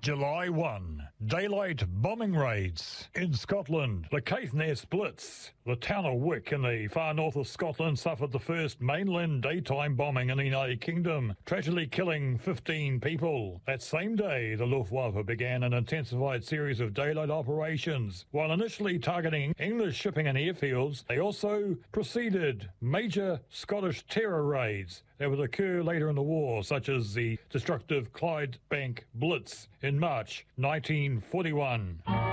July 1. Daylight bombing raids in Scotland. The Caithness Blitz. The town of Wick in the far north of Scotland suffered the first mainland daytime bombing in the United Kingdom, tragically killing 15 people. That same day, the Luftwaffe began an intensified series of daylight operations. While initially targeting English shipping and airfields, they also preceded major Scottish terror raids that would occur later in the war, such as the destructive Clydebank Blitz in March 1941.